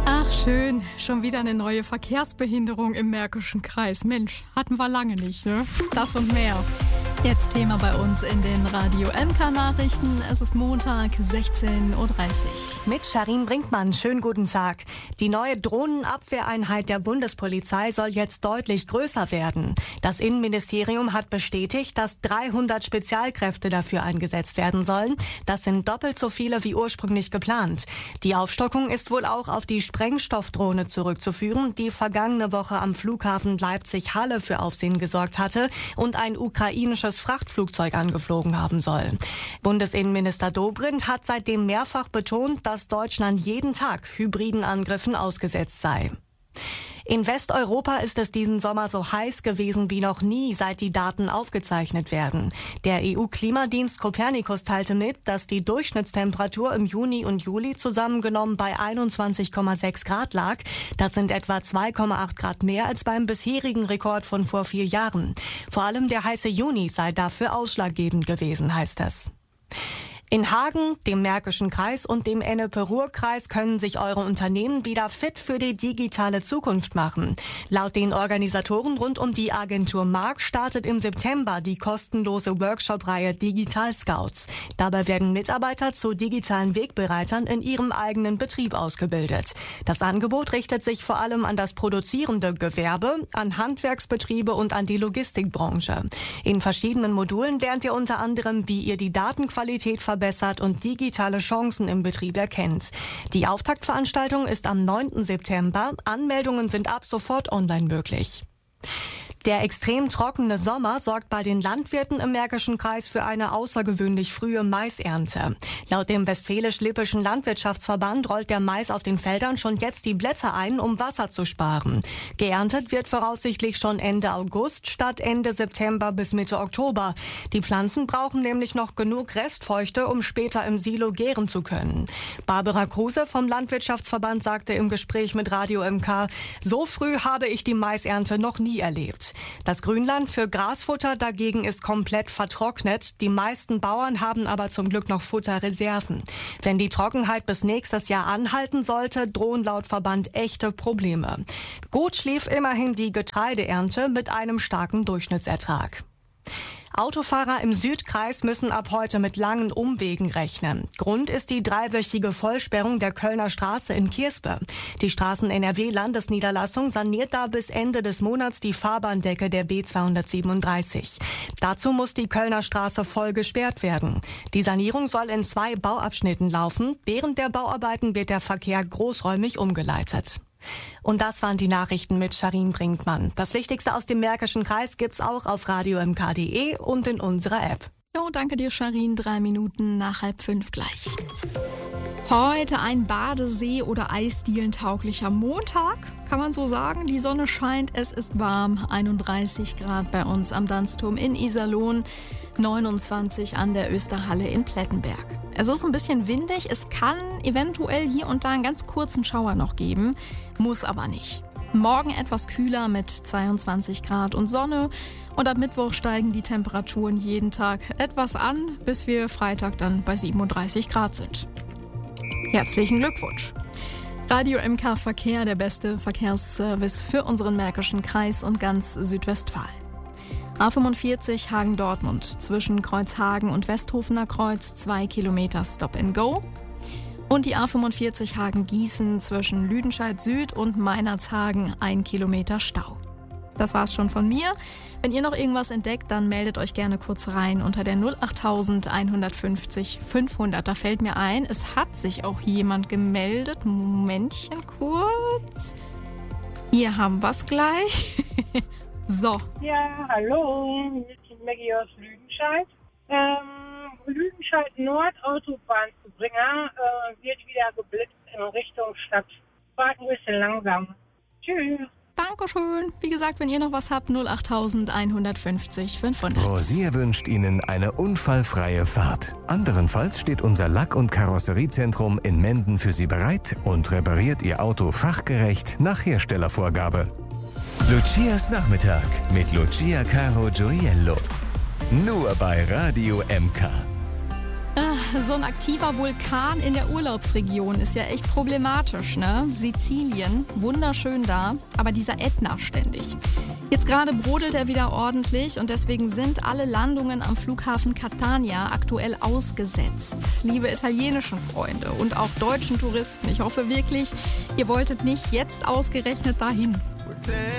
Ach schön, schon wieder eine neue Verkehrsbehinderung im Märkischen Kreis. Mensch, hatten wir lange nicht, ne? Das und mehr. Jetzt Thema bei uns in den Radio MK-Nachrichten. Es ist Montag, 16:30 Uhr. Mit Sharin Brinkmann, schönen guten Tag. Die neue Drohnenabwehreinheit der Bundespolizei soll jetzt deutlich größer werden. Das Innenministerium hat bestätigt, dass 300 Spezialkräfte dafür eingesetzt werden sollen. Das sind doppelt so viele wie ursprünglich geplant. Die Aufstockung ist wohl auch auf die Sprengstoffdrohne zurückzuführen, die vergangene Woche am Flughafen Leipzig-Halle für Aufsehen gesorgt hatte und ein ukrainisches Frachtflugzeug angeflogen haben soll. Bundesinnenminister Dobrindt hat seitdem mehrfach betont, dass Deutschland jeden Tag hybriden Angriffen ausgesetzt sei. In Westeuropa ist es diesen Sommer so heiß gewesen wie noch nie, seit die Daten aufgezeichnet werden. Der EU-Klimadienst Copernicus teilte mit, dass die Durchschnittstemperatur im Juni und Juli zusammengenommen bei 21,6 Grad lag. Das sind etwa 2,8 Grad mehr als beim bisherigen Rekord von vor 4 Jahren. Vor allem der heiße Juni sei dafür ausschlaggebend gewesen, heißt es. In Hagen, dem Märkischen Kreis und dem Ennepe-Ruhr-Kreis können sich eure Unternehmen wieder fit für die digitale Zukunft machen. Laut den Organisatoren rund um die Agentur Mark startet im September die kostenlose Workshop-Reihe Digital Scouts. Dabei werden Mitarbeiter zu digitalen Wegbereitern in ihrem eigenen Betrieb ausgebildet. Das Angebot richtet sich vor allem an das produzierende Gewerbe, an Handwerksbetriebe und an die Logistikbranche. In verschiedenen Modulen lernt ihr unter anderem, wie ihr die Datenqualität verbessert und digitale Chancen im Betrieb erkennt. Die Auftaktveranstaltung ist am 9. September. Anmeldungen sind ab sofort online möglich. Der extrem trockene Sommer sorgt bei den Landwirten im Märkischen Kreis für eine außergewöhnlich frühe Maisernte. Laut dem Westfälisch-Lippischen Landwirtschaftsverband rollt der Mais auf den Feldern schon jetzt die Blätter ein, um Wasser zu sparen. Geerntet wird voraussichtlich schon Ende August statt Ende September bis Mitte Oktober. Die Pflanzen brauchen nämlich noch genug Restfeuchte, um später im Silo gären zu können. Barbara Kruse vom Landwirtschaftsverband sagte im Gespräch mit Radio MK, so früh habe ich die Maisernte noch nie erlebt. Das Grünland für Grasfutter dagegen ist komplett vertrocknet. Die meisten Bauern haben aber zum Glück noch Futterreserven. Wenn die Trockenheit bis nächstes Jahr anhalten sollte, drohen laut Verband echte Probleme. Gut schlief immerhin die Getreideernte mit einem starken Durchschnittsertrag. Autofahrer im Südkreis müssen ab heute mit langen Umwegen rechnen. Grund ist die 3-wöchige Vollsperrung der Kölner Straße in Kierspe. Die Straßen-NRW-Landesniederlassung saniert da bis Ende des Monats die Fahrbahndecke der B237. Dazu muss die Kölner Straße voll gesperrt werden. Die Sanierung soll in 2 Bauabschnitten laufen. Während der Bauarbeiten wird der Verkehr großräumig umgeleitet. Und das waren die Nachrichten mit Sharin Brinkmann. Das Wichtigste aus dem Märkischen Kreis gibt's auch auf radiomk.de und in unserer App. Jo, danke dir, Sharin. 3 Minuten nach 4:30 gleich. Heute ein Badesee- oder Eisdielentauglicher Montag, kann man so sagen. Die Sonne scheint, es ist warm. 31 Grad bei uns am Danzturm in Iserlohn, 29 an der Österhalle in Plettenberg. Es ist ein bisschen windig, es kann eventuell hier und da einen ganz kurzen Schauer noch geben, muss aber nicht. Morgen etwas kühler mit 22 Grad und Sonne und ab Mittwoch steigen die Temperaturen jeden Tag etwas an, bis wir Freitag dann bei 37 Grad sind. Herzlichen Glückwunsch! Radio MK Verkehr, der beste Verkehrsservice für unseren Märkischen Kreis und ganz Südwestfalen. A45 Hagen-Dortmund zwischen Kreuzhagen und Westhofener Kreuz 2 Kilometer Stop and Go. Und die A45 Hagen-Gießen zwischen Lüdenscheid Süd und Meinerzhagen 1 Kilometer Stau. Das war's schon von mir. Wenn ihr noch irgendwas entdeckt, dann meldet euch gerne kurz rein unter der 08000 150 500. Da fällt mir ein, es hat sich auch jemand gemeldet. Momentchen kurz. Hier haben wir's gleich. So. Ja, hallo, hier ist die Maggie aus Lüdenscheid. Lüdenscheid Nord Autobahnzubringer wird wieder geblitzt in Richtung Stadt. Fahrt ein bisschen langsam. Tschüss. Dankeschön. Wie gesagt, wenn ihr noch was habt, 08000 150 500. Rosier wünscht Ihnen eine unfallfreie Fahrt. Anderenfalls steht unser Lack- und Karosseriezentrum in Menden für Sie bereit und repariert Ihr Auto fachgerecht nach Herstellervorgabe. Lucias Nachmittag mit Lucia Caro Gioiello. Nur bei Radio MK. so ein aktiver Vulkan in der Urlaubsregion ist ja echt problematisch, ne? Sizilien, wunderschön da, aber dieser Ätna ständig. Jetzt gerade brodelt er wieder ordentlich und deswegen sind alle Landungen am Flughafen Catania aktuell ausgesetzt. Liebe italienischen Freunde und auch deutschen Touristen, ich hoffe wirklich, ihr wolltet nicht jetzt ausgerechnet dahin.